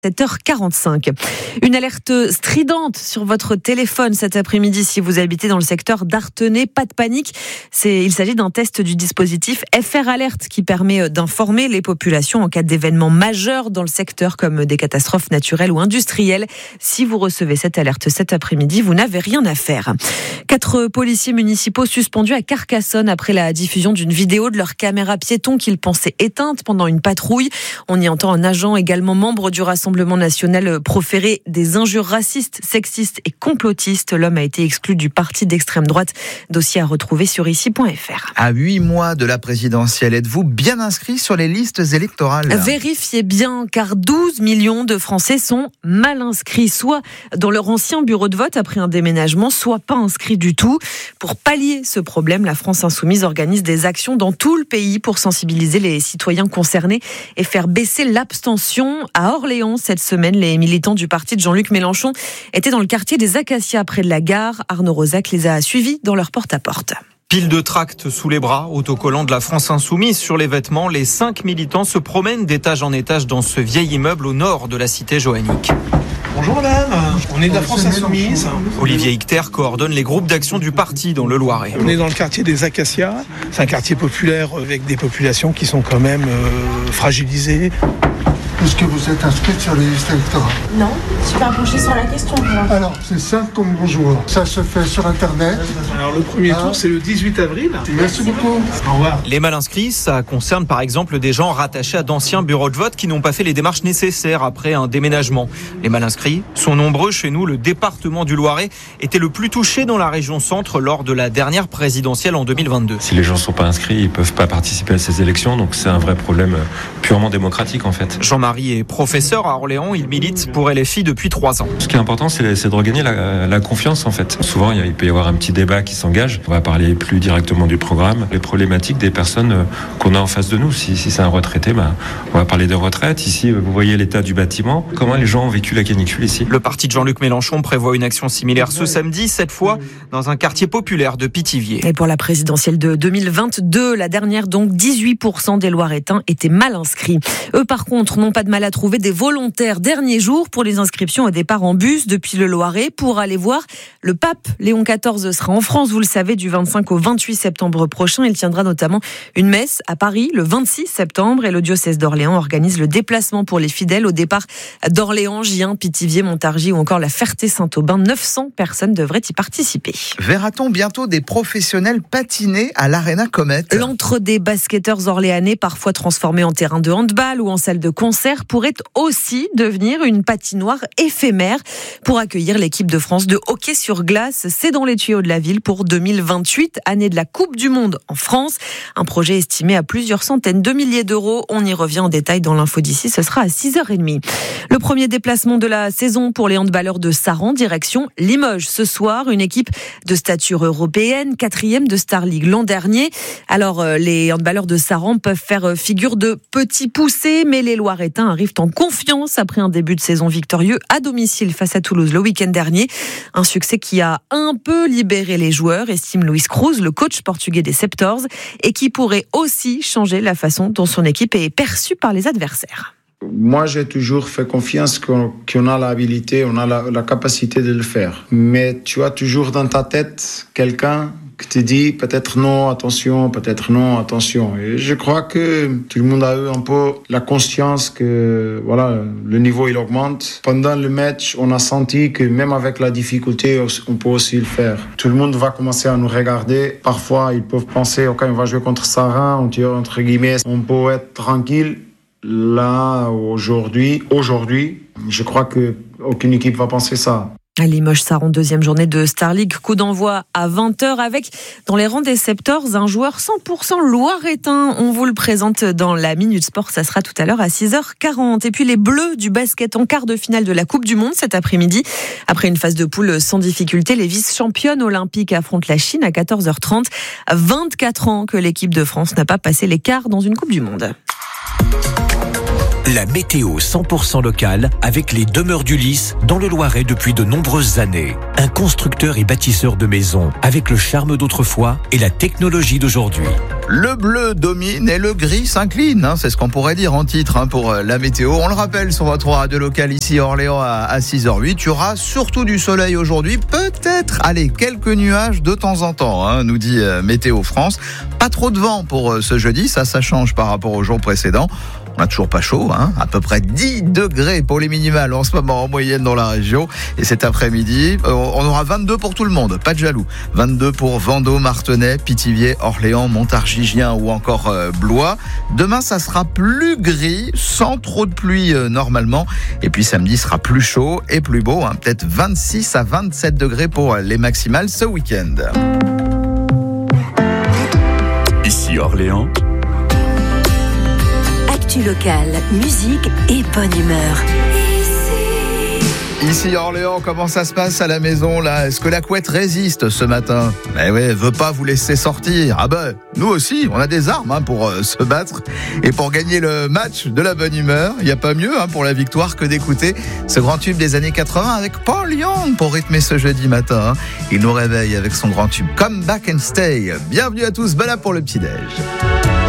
7h45. Une alerte stridente sur votre téléphone cet après-midi si vous habitez dans le secteur d'Artenay. Pas de panique, il s'agit d'un test du dispositif FR Alert qui permet d'informer les populations en cas d'événements majeurs dans le secteur comme des catastrophes naturelles ou industrielles. Si vous recevez cette alerte cet après-midi, vous n'avez rien à faire. 4 policiers municipaux suspendus à Carcassonne après la diffusion d'une vidéo de leur caméra piéton qu'ils pensaient éteinte pendant une patrouille. On y entend un agent également membre du Rassemblement national proférer des injures racistes, sexistes et complotistes. L'homme a été exclu du parti d'extrême droite. Dossier à retrouver sur ici.fr. À 8 mois de la présidentielle, êtes-vous bien inscrit sur les listes électorales ? Vérifiez bien, car 12 millions de Français sont mal inscrits, soit dans leur ancien bureau de vote après un déménagement, soit pas inscrits du tout. Pour pallier ce problème, la France Insoumise organise des actions dans tout le pays pour sensibiliser les citoyens concernés et faire baisser l'abstention. À Orléans, cette semaine, les militants du parti de Jean-Luc Mélenchon étaient dans le quartier des Acacias près de la gare. Arnaud Rosac les a suivis dans leur porte-à-porte. Pile de tracts sous les bras, autocollants de la France Insoumise sur les vêtements, les 5 militants se promènent d'étage en étage dans ce vieil immeuble au nord de la cité joannique. Bonjour madame, on est de la France Insoumise. Olivier Icter coordonne les groupes d'action du parti dans le Loiret. On est dans le quartier des Acacias, c'est un quartier populaire avec des populations qui sont quand même fragilisées. Est-ce que vous êtes inscrite sur les listes électorales ? Non, je suis pas penchée sur la question. Alors, c'est simple comme bonjour. Ça se fait sur Internet. Alors, le premier tour, c'est le 18 avril. Merci beaucoup. Au revoir. Les mal inscrits, ça concerne par exemple des gens rattachés à d'anciens bureaux de vote qui n'ont pas fait les démarches nécessaires après un déménagement. Les mal inscrits sont nombreux chez nous. Le département du Loiret était le plus touché dans la région centre lors de la dernière présidentielle en 2022. Si les gens ne sont pas inscrits, ils ne peuvent pas participer à ces élections. Donc c'est un vrai problème purement démocratique en fait. Jean-Marie est professeur à Orléans, il milite pour LFI depuis 3 ans. Ce qui est important, c'est de regagner la confiance en fait. Souvent, il peut y avoir un petit débat qui s'engage. On va parler plus directement du programme, les problématiques des personnes qu'on a en face de nous. Si c'est un retraité, on va parler des retraites. Ici, vous voyez l'état du bâtiment. Comment les gens ont vécu la canicule ici. Le parti de Jean-Luc Mélenchon prévoit une action similaire ce samedi, cette fois dans un quartier populaire de Pithiviers. Et pour la présidentielle de 2022, la dernière donc, 18% des Loiretains étaient mal inscrits. Eux, par contre, n'ont pas de mal à trouver des volontaires. Dernier jour pour les inscriptions au départ en bus depuis le Loiret pour aller voir le pape. Léon XIV sera en France, vous le savez, du 25 au 28 septembre prochain. Il tiendra notamment une messe à Paris le 26 septembre et le diocèse d'Orléans organise le déplacement pour les fidèles au départ d'Orléans, Gien, Pithiviers, Montargis ou encore la Ferté-Saint-Aubin. 900 personnes devraient y participer. Verra-t-on bientôt des professionnels patiner à l'Arena Comet ? L'antre des basketteurs orléanais, parfois transformé en terrain de handball ou en salle de concert, pourrait aussi devenir une patinoire éphémère pour accueillir l'équipe de France de hockey sur glace. C'est dans les tuyaux de la ville pour 2028, année de la Coupe du Monde en France. Un projet estimé à plusieurs centaines de milliers d'euros. On y revient en détail dans l'info d'ici, ce sera à 6h30. Le premier déplacement de la saison pour les handballeurs de Saran, direction Limoges. Ce soir, une équipe de stature européenne, 4e de Star League l'an dernier. Alors, les handballeurs de Saran peuvent faire figure de petits poussés, mais les Loiretains arrivent en confiance après un début de saison victorieux à domicile face à Toulouse le week-end dernier. Un succès qui a un peu libéré les joueurs, estime Luis Cruz, le coach portugais des Septors, et qui pourrait aussi changer la façon dont son équipe est perçue par les adversaires. Moi, j'ai toujours fait confiance qu'on a l'habilité, on a la capacité de le faire. Mais tu as toujours dans ta tête quelqu'un qui te dit peut-être non, attention, peut-être non, attention. Et je crois que tout le monde a eu un peu la conscience que voilà, le niveau il augmente. Pendant le match, on a senti que même avec la difficulté, on peut aussi le faire. Tout le monde va commencer à nous regarder. Parfois, ils peuvent penser, ok, on va jouer contre Saran, entre guillemets, on peut être tranquille. Là, aujourd'hui, je crois qu'aucune équipe va penser ça. À Limoges-Saran, deuxième journée de Star League, coup d'envoi à 20h avec, dans les rangs des Septors, un joueur 100% loiretain. On vous le présente dans la Minute Sport, ça sera tout à l'heure à 6h40. Et puis les Bleus du basket en quart de finale de la Coupe du Monde cet après-midi. Après une phase de poule sans difficulté, les vice-championnes olympiques affrontent la Chine à 14h30. 24 ans que l'équipe de France n'a pas passé les quarts dans une Coupe du Monde. La météo 100% locale avec les demeures d'Ulysse dans le Loiret depuis de nombreuses années. Un constructeur et bâtisseur de maisons avec le charme d'autrefois et la technologie d'aujourd'hui. Le bleu domine et le gris s'incline, c'est ce qu'on pourrait dire en titre pour la météo. On le rappelle sur votre radio locale ici à Orléans à 6h08. Il y aura surtout du soleil aujourd'hui, peut-être, quelques nuages de temps en temps, nous dit Météo France. Pas trop de vent pour ce jeudi, ça change par rapport au jour précédent. On n'a toujours pas chaud, à peu près 10 degrés pour les minimales en ce moment en moyenne dans la région. Et cet après-midi, on aura 22 pour tout le monde, pas de jaloux. 22 pour Vendôme, Artenay, Pithiviers, Orléans, Montargis-Gien ou encore Blois. Demain, ça sera plus gris, sans trop de pluie normalement. Et puis samedi sera plus chaud et plus beau, peut-être 26 à 27 degrés pour les maximales ce week-end. Ici Orléans. Local, musique et bonne humeur. Ici Orléans, comment ça se passe à la maison là ? Est-ce que la couette résiste ce matin ? Elle veut pas vous laisser sortir. Nous aussi, on a des armes pour se battre et pour gagner le match de la bonne humeur. Il n'y a pas mieux pour la victoire que d'écouter ce grand tube des années 80 avec Paul Young pour rythmer ce jeudi matin. Il nous réveille avec son grand tube Come Back and Stay. Bienvenue à tous, bon app pour le petit-déj.